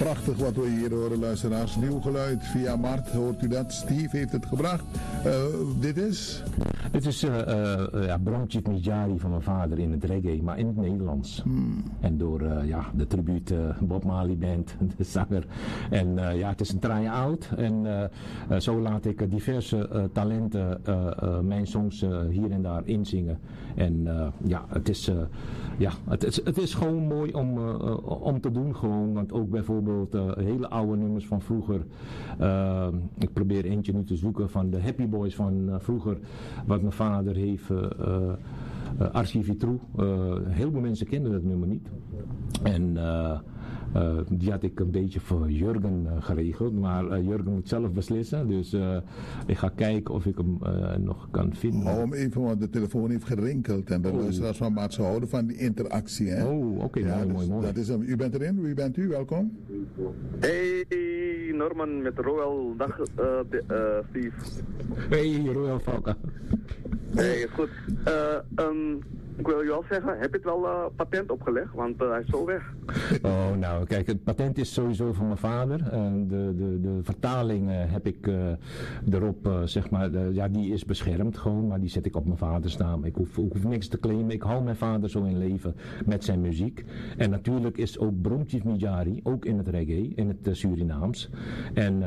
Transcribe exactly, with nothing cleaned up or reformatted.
prachtig wat we hier horen, luisteraars. Nieuw geluid via Mart, hoort u dat? Steve heeft het gebracht. Uh, dit is? Dit is uh, uh, ja, Bromchit Mijari van mijn vader in het reggae, maar in het Nederlands. Hmm. En door uh, ja, de tribuut uh, Bob Marley Band, de zanger. En uh, ja, het is een traai oud. En uh, uh, zo laat ik uh, diverse uh, talenten uh, uh, mijn songs uh, hier en daar inzingen. En uh, ja, het is, uh, ja het, is, het is gewoon mooi om, uh, om te doen gewoon. Want ook bijvoorbeeld uh, hele oude nummers van vroeger. Uh, ik probeer eentje nu te zoeken van de Happy Boys van uh, vroeger. Wat mijn vader heeft, uh, uh, Archie Vitrou. Uh, heel veel mensen kennen dat nummer niet. En uh, uh, die had ik een beetje voor Jurgen uh, geregeld. Maar uh, Jurgen moet zelf beslissen. Dus uh, ik ga kijken of ik hem uh, nog kan vinden. Hou hem even, want de telefoon heeft gerinkeld. En de oh. luisteraars van Maat, ze houden van die interactie. Hè? Oh, oké. Okay, ja, mooi, dus, mooi, mooi. Dat is hem. U bent erin. Wie bent u? Welkom. Hey, Norman met Roel. Dag, uh, uh, Steve. Hey, Roel Valka. Hey, is goed. Uh, um, ik wil je wel zeggen, heb je het wel uh, patent opgelegd? Want uh, hij is zo weg. Oh, nou, kijk, het patent is sowieso van mijn vader. Uh, de, de, de vertaling uh, heb ik uh, erop, uh, zeg maar, uh, ja, die is beschermd gewoon, maar die zet ik op mijn vaders naam. Ik hoef, ik hoef niks te claimen. Ik hou mijn vader zo in leven met zijn muziek. En natuurlijk is ook Bromchit Mijari, ook in het reggae, in het uh, Surinaams. En